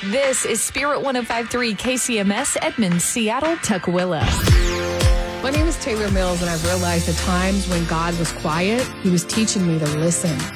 This is Spirit 105.3 KCMS, Edmond, Seattle, Tukwila. My name is Taylor Mills, and I've realized the times when God was quiet, He was teaching me to listen.